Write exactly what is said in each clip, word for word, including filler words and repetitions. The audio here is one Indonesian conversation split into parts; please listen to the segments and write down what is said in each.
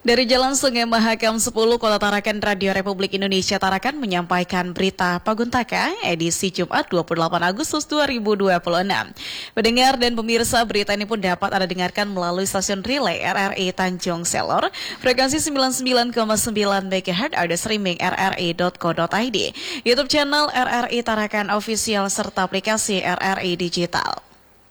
Dari Jalan Sungai Mahakam sepuluh, Kota Tarakan, Radio Republik Indonesia Tarakan menyampaikan berita Paguntaka edisi Jumat dua puluh delapan Agustus dua ribu dua puluh enam. Pendengar dan pemirsa, berita ini pun dapat Anda dengarkan melalui stasiun relay R R I Tanjung Selor, frekuensi sembilan puluh sembilan koma sembilan megahertz, ada streaming r r i dot co dot i d, YouTube channel R R I Tarakan Official, serta aplikasi R R I Digital.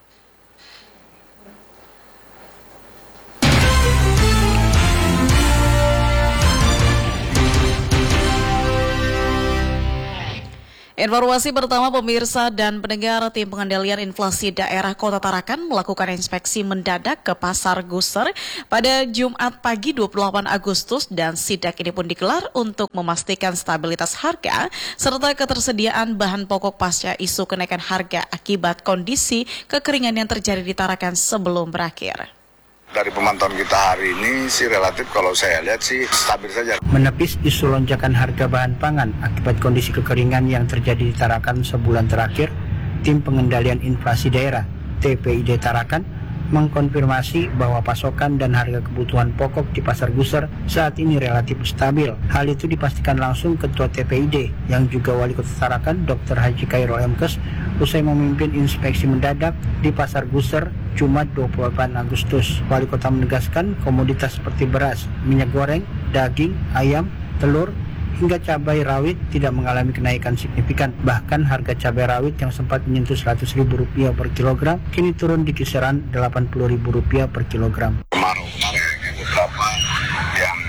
Informasi pertama, pemirsa dan pendengar, tim pengendalian inflasi daerah Kota Tarakan melakukan inspeksi mendadak ke Pasar Guser pada Jumat pagi dua puluh delapan Agustus, dan sidak ini pun digelar untuk memastikan stabilitas harga serta ketersediaan bahan pokok pasca isu kenaikan harga akibat kondisi kekeringan yang terjadi di Tarakan sebelum berakhir. Dari pemantauan kita hari ini sih relatif kalau saya lihat sih stabil saja. Menepis isu lonjakan harga bahan pangan akibat kondisi kekeringan yang terjadi di Tarakan sebulan terakhir, tim pengendalian inflasi daerah T P I D Tarakan mengkonfirmasi bahwa pasokan dan harga kebutuhan pokok di Pasar Guser saat ini relatif stabil. Hal itu dipastikan langsung Ketua T P I D yang juga Wali Kota Tarakan, Doktor Haji Khairul Emkes, usai memimpin inspeksi mendadak di Pasar Guser Jumat dua puluh delapan Agustus. Wali Kota menegaskan komoditas seperti beras, minyak goreng, daging, ayam, telur, hingga cabai rawit tidak mengalami kenaikan signifikan. Bahkan harga cabai rawit yang sempat menyentuh seratus ribu rupiah per kilogram kini turun di kisaran delapan puluh ribu rupiah per kilogram. Kemarin-kemarin beberapa yang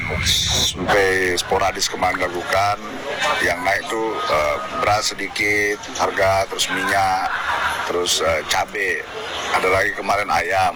sampai sporadis kemarin lakukan, yang naik itu uh, beras sedikit harga, terus minyak, terus uh, cabai, ada lagi kemarin ayam.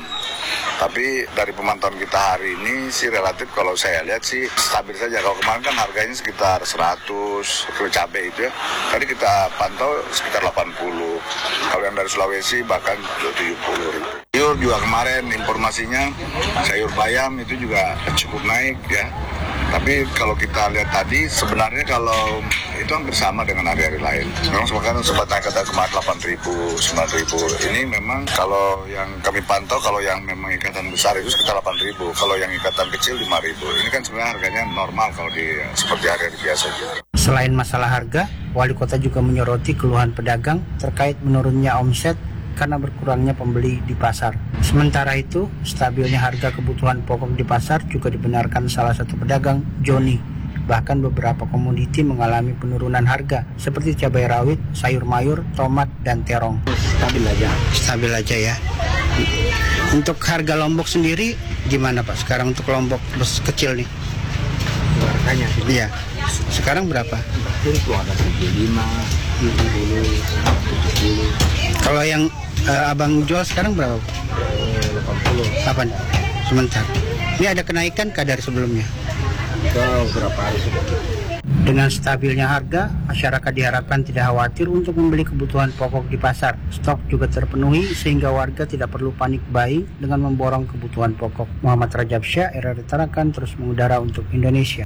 Tapi dari pemantauan kita hari ini sih relatif kalau saya lihat sih stabil saja. Kalau kemarin kan harganya sekitar seratus kilo cabai itu ya. Tadi kita pantau sekitar delapan puluh. Kalau yang dari Sulawesi bahkan tujuh puluh ribu. Sayur juga kemarin informasinya sayur bayam itu juga cukup naik ya. Tapi kalau kita lihat tadi sebenarnya kalau itu hampir sama dengan hari-hari lain. Memang sebenarnya sempat kata kemarin delapan ribu, sembilan ribu. Ini memang kalau yang kami pantau, kalau yang memang ikatan besar itu sekitar delapan ribu. Kalau yang ikatan kecil lima ribu. Ini kan sebenarnya harganya normal kalau di seperti hari-hari biasa gitu. Selain masalah harga, Wali Kota juga menyoroti keluhan pedagang terkait menurunnya omset karena berkurangnya pembeli di pasar. Sementara itu, stabilnya harga kebutuhan pokok di pasar juga dibenarkan salah satu pedagang, Joni. Bahkan beberapa komoditi mengalami penurunan harga, seperti cabai rawit, sayur mayur, tomat, dan terong. Stabil aja. Stabil aja ya. Untuk harga lombok sendiri gimana Pak? Sekarang untuk lombok kecil nih? Harganya? Iya. Sekarang berapa? Itu ada tujuh puluh lima, tujuh puluh, tujuh puluh. Kalau yang uh, abang jual sekarang berapa? delapan puluh. delapan. Sebentar. Ini ada kenaikan kah dari sebelumnya? Ke berapa hari sebelumnya? Dengan stabilnya harga, masyarakat diharapkan tidak khawatir untuk membeli kebutuhan pokok di pasar. Stok juga terpenuhi sehingga warga tidak perlu panik buying dengan memborong kebutuhan pokok. Muhammad Rajab Syah, R R I Tarakan, terus mengudara untuk Indonesia.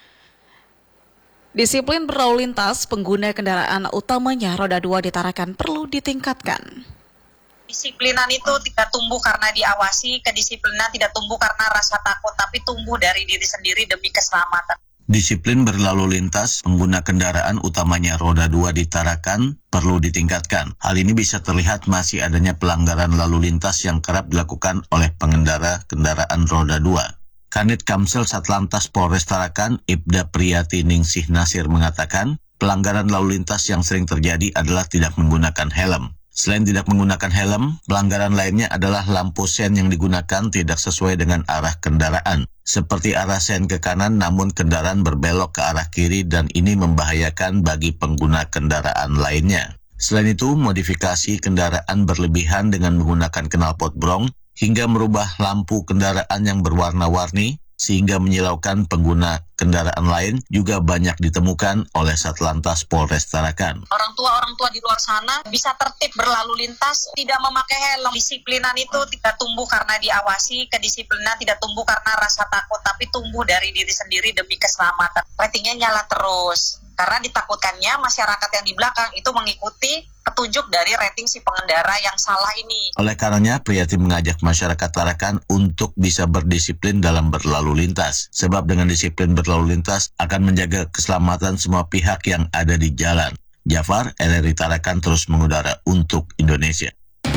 Disiplin berlalu lintas pengguna kendaraan utamanya roda dua di Tarakan perlu ditingkatkan. Disiplinan itu tidak tumbuh karena diawasi, kedisiplinan tidak tumbuh karena rasa takut, tapi tumbuh dari diri sendiri demi keselamatan. Disiplin berlalu lintas pengguna kendaraan utamanya roda dua di Tarakan perlu ditingkatkan. Hal ini bisa terlihat masih adanya pelanggaran lalu lintas yang kerap dilakukan oleh pengendara kendaraan roda dua. Kanit Kamsel Satlantas Polres Tarakan, Ibda Priyati Ningsih Nasir mengatakan, pelanggaran lalu lintas yang sering terjadi adalah tidak menggunakan helm. Selain tidak menggunakan helm, pelanggaran lainnya adalah lampu sen yang digunakan tidak sesuai dengan arah kendaraan. Seperti arah sen ke kanan namun kendaraan berbelok ke arah kiri, dan ini membahayakan bagi pengguna kendaraan lainnya. Selain itu, modifikasi kendaraan berlebihan dengan menggunakan knalpot brong hingga merubah lampu kendaraan yang berwarna-warni sehingga menyilaukan pengguna kendaraan lain juga banyak ditemukan oleh Satlantas Polres Tarakan. Orang tua-orang tua di luar sana bisa tertib berlalu lintas, tidak memakai helm. Disiplinan itu tidak tumbuh karena diawasi, kedisiplinan tidak tumbuh karena rasa takut, tapi tumbuh dari diri sendiri demi keselamatan. Ratingnya nyala terus, karena ditakutkannya masyarakat yang di belakang itu mengikuti petunjuk dari rating si pengendara yang salah ini. Oleh karenanya, Priyati mengajak masyarakat Tarakan untuk bisa berdisiplin dalam berlalu lintas. Sebab dengan disiplin berlalu lintas akan menjaga keselamatan semua pihak yang ada di jalan. Jafar, R R I Tarakan terus mengudara untuk Indonesia.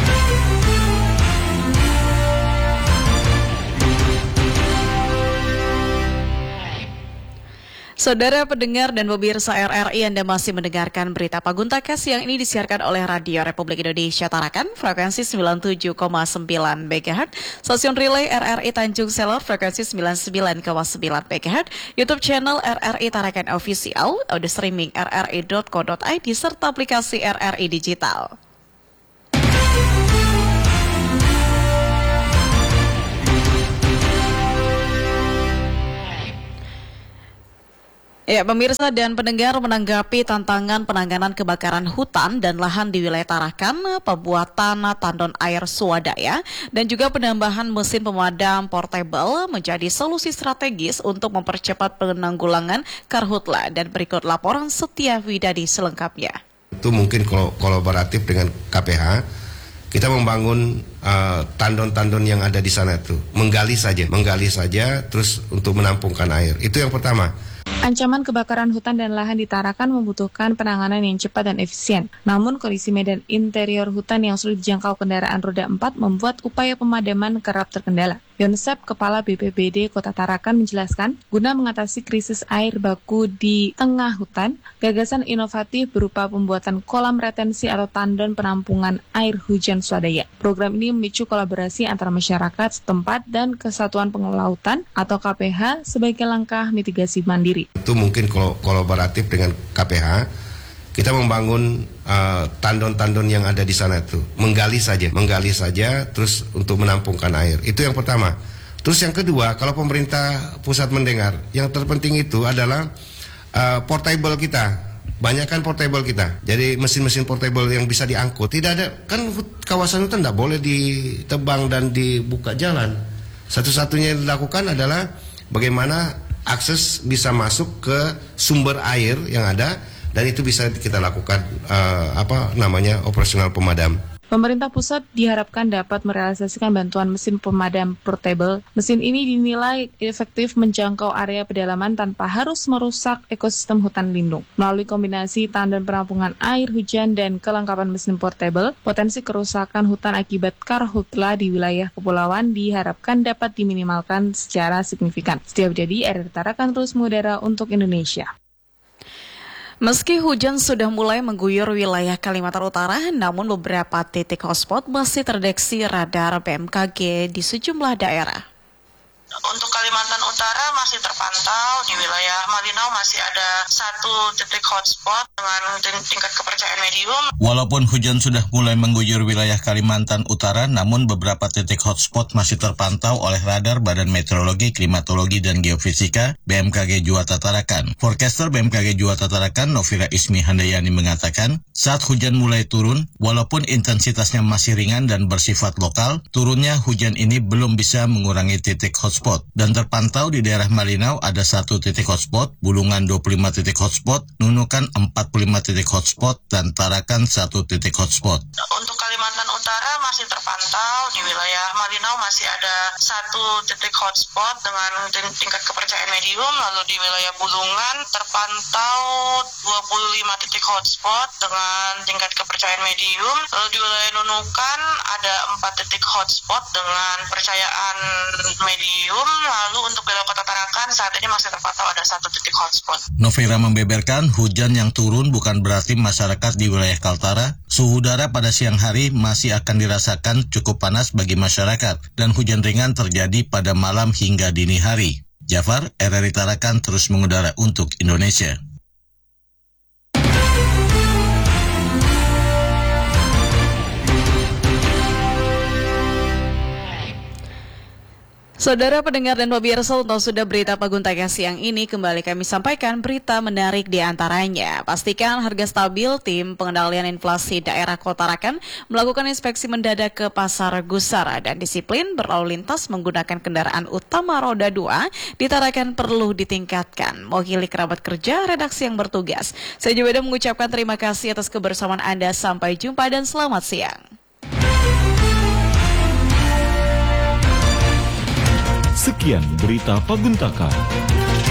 Saudara pendengar dan pemirsa R R I, Anda masih mendengarkan berita Paguntaka siang ini disiarkan oleh Radio Republik Indonesia Tarakan, frekuensi sembilan puluh tujuh koma sembilan megahertz, stasiun relay R R I Tanjung Selor, frekuensi sembilan puluh sembilan koma sembilan megahertz, YouTube channel R R I Tarakan Official, audio streaming r r i dot co dot i d, serta aplikasi R R I Digital. Ya, pemirsa dan pendengar, menanggapi tantangan penanganan kebakaran hutan dan lahan di wilayah Tarakan, pembuatan tandon air swadaya, dan juga penambahan mesin pemadam portable menjadi solusi strategis untuk mempercepat penanggulangan karhutla. Dan berikut laporan Setia Widadi selengkapnya. Itu mungkin kolaboratif dengan K P H. Kita membangun uh, tandon-tandon yang ada di sana itu, menggali saja, menggali saja, terus untuk menampungkan air. Itu yang pertama. Ancaman kebakaran hutan dan lahan di Tarakan membutuhkan penanganan yang cepat dan efisien. Namun kondisi medan interior hutan yang sulit dijangkau kendaraan roda empat membuat upaya pemadaman kerap terkendala. Yonsep, Kepala B P B D Kota Tarakan menjelaskan, guna mengatasi krisis air baku di tengah hutan, gagasan inovatif berupa pembuatan kolam retensi atau tandon penampungan air hujan swadaya. Program ini memicu kolaborasi antara masyarakat setempat dan Kesatuan Pengelautan atau K P H sebagai langkah mitigasi mandiri. Itu mungkin kolaboratif dengan K P H. Kita membangun uh, tandon-tandon yang ada di sana itu, menggali saja, menggali saja, terus untuk menampungkan air. Itu yang pertama. Terus yang kedua, kalau pemerintah pusat mendengar, yang terpenting itu adalah uh, portable kita. Banyak kan portable kita. Jadi mesin-mesin portable yang bisa diangkut. Tidak ada, kan kawasan hutan tidak boleh ditebang dan dibuka jalan. Satu-satunya yang dilakukan adalah bagaimana akses bisa masuk ke sumber air yang ada. Dan itu bisa kita lakukan uh, apa namanya operasional pemadam. Pemerintah pusat diharapkan dapat merealisasikan bantuan mesin pemadam portable. Mesin ini dinilai efektif menjangkau area pedalaman tanpa harus merusak ekosistem hutan lindung. Melalui kombinasi tandon penampungan air hujan dan kelengkapan mesin portable, potensi kerusakan hutan akibat karhutla di wilayah kepulauan diharapkan dapat diminimalkan secara signifikan. Setiap jadi R R I Tarakan terus mengudara untuk Indonesia. Meski hujan sudah mulai mengguyur wilayah Kalimantan Utara, namun beberapa titik hotspot masih terdeteksi radar B M K G di sejumlah daerah. Untuk Kalimantan Utara masih terpantau di wilayah Malinau masih ada satu titik hotspot dengan tingkat kepercayaan medium. Walaupun hujan sudah mulai mengguyur wilayah Kalimantan Utara, namun beberapa titik hotspot masih terpantau oleh radar Badan Meteorologi, Klimatologi, dan Geofisika B M K G Juwata Tarakan. Forecaster B M K G Juwata Tarakan, Novira Ismi Handayani mengatakan, saat hujan mulai turun, walaupun intensitasnya masih ringan dan bersifat lokal, turunnya hujan ini belum bisa mengurangi titik hotspot. Dan terpantau di daerah Malinau ada satu titik hotspot, Bulungan dua puluh lima titik hotspot, Nunukan empat puluh lima titik hotspot, dan Tarakan satu titik hotspot. Untuk Kalimantan Utara masih terpantau di wilayah Malinau masih ada satu titik hotspot dengan tingkat kepercayaan medium, lalu di wilayah Bulungan terpantau dua puluh lima titik hotspot dengan tingkat kepercayaan medium, lalu di wilayah Nunukan ada empat titik hotspot dengan percayaan medium. Lalu untuk wilayah Kota Tarakan saat ini masih terpantau ada satu titik hotspot. Novira membeberkan hujan yang turun bukan berarti masyarakat di wilayah Kaltara. Suhu udara pada siang hari masih akan dirasakan cukup panas bagi masyarakat dan hujan ringan terjadi pada malam hingga dini hari. Jafar, R R I Tarakan terus mengudara untuk Indonesia. Saudara pendengar dan pemirsa, untuk sudah berita Paguntaka siang ini, kembali kami sampaikan berita menarik di antaranya. Pastikan harga stabil. Tim Pengendalian Inflasi Daerah Kota Tarakan melakukan inspeksi mendadak ke Pasar Gusara dan disiplin berlalu lintas menggunakan kendaraan utama roda dua di Tarakan perlu ditingkatkan. Mewakili kerabat kerja redaksi yang bertugas, saya juga mengucapkan terima kasih atas kebersamaan Anda. Sampai jumpa dan selamat siang. Sekian berita Paguntaka.